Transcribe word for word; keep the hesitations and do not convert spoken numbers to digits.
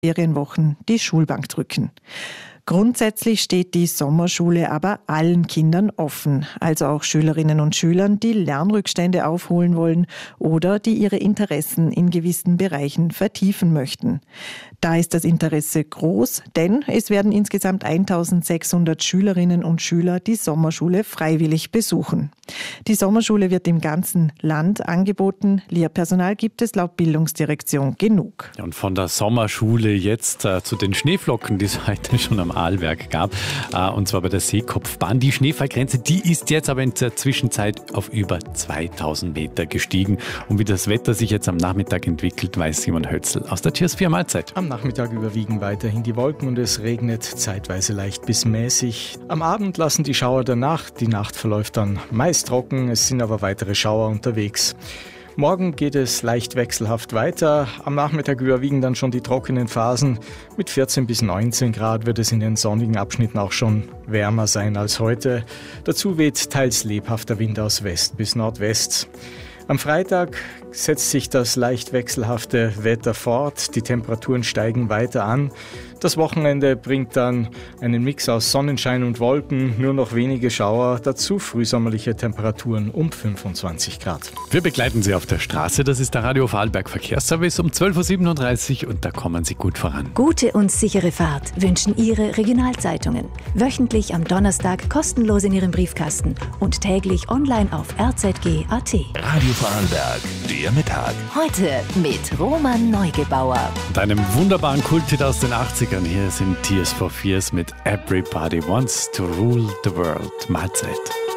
Ferienwochen die Schulbank drücken. Grundsätzlich steht die Sommerschule aber allen Kindern offen, also auch Schülerinnen und Schülern, die Lernrückstände aufholen wollen oder die ihre Interessen in gewissen Bereichen vertiefen möchten. Da ist das Interesse groß, denn es werden insgesamt eintausendsechshundert Schülerinnen und Schüler die Sommerschule freiwillig besuchen. Die Sommerschule wird im ganzen Land angeboten. Lehrpersonal gibt es laut Bildungsdirektion genug. Und von der Sommerschule jetzt äh, zu den Schneeflocken, die es heute schon am Arlberg gab, äh, und zwar bei der Seekopfbahn. Die Schneefallgrenze, die ist jetzt aber in der Zwischenzeit auf über zweitausend Meter gestiegen. Und wie das Wetter sich jetzt am Nachmittag entwickelt, weiß Simon Hötzl aus der T S vier Mahlzeit. Am Nachmittag überwiegen weiterhin die Wolken und es regnet zeitweise leicht bis mäßig. Am Abend lassen die Schauer der Nacht. Die Nacht verläuft dann meist trocken, es sind aber weitere Schauer unterwegs. Morgen geht es leicht wechselhaft weiter. Am Nachmittag überwiegen dann schon die trockenen Phasen. Mit vierzehn bis neunzehn Grad wird es in den sonnigen Abschnitten auch schon wärmer sein als heute. Dazu weht teils lebhafter Wind aus West bis Nordwest. Am Freitag setzt sich das leicht wechselhafte Wetter fort. Die Temperaturen steigen weiter an. Das Wochenende bringt dann einen Mix aus Sonnenschein und Wolken, nur noch wenige Schauer, dazu frühsommerliche Temperaturen um fünfundzwanzig Grad. Wir begleiten Sie auf der Straße, das ist der Radio Vorarlberg Verkehrsservice um zwölf Uhr siebenunddreißig und da kommen Sie gut voran. Gute und sichere Fahrt wünschen Ihre Regionalzeitungen. Wöchentlich am Donnerstag kostenlos in Ihrem Briefkasten und täglich online auf r z g punkt a t. Radio Vorarlberg, der Mittag. Heute mit Roman Neugebauer. Und einem wunderbaren Kulthit aus den achtzigern. Hier sind Tears for Fears mit Everybody Wants to Rule the World. Mahlzeit.